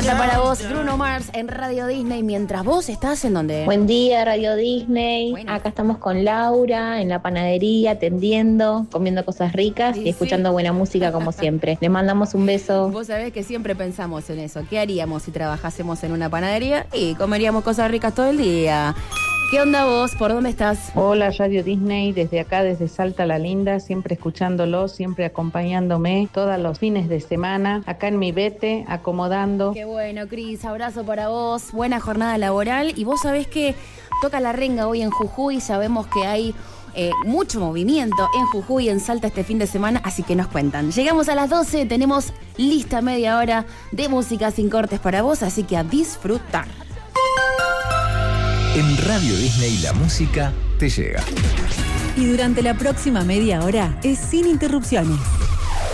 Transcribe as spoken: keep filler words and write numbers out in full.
Música para vos, Bruno Mars en Radio Disney. Mientras vos estás en donde. Buen día, Radio Disney. Bueno. Acá estamos con Laura en la panadería, atendiendo, comiendo cosas ricas sí, y escuchando sí. buena música como siempre. Le mandamos un beso. Vos sabés que siempre pensamos en eso. ¿Qué haríamos si trabajásemos en una panadería? Y comeríamos cosas ricas todo el día. ¿Qué onda vos? ¿Por dónde estás? Hola, Radio Disney, desde acá, desde Salta la Linda, siempre escuchándolo, siempre acompañándome todos los fines de semana, acá en mi vete, acomodando. Qué bueno, Cris, abrazo para vos, buena jornada laboral. Y vos sabés que toca la renga hoy en Jujuy, sabemos que hay eh, mucho movimiento en Jujuy y en Salta este fin de semana, así que nos cuentan. Llegamos a las doce, tenemos lista media hora de música sin cortes para vos, así que a disfrutar. En Radio Disney la música te llega. Y durante la próxima media hora es sin interrupciones.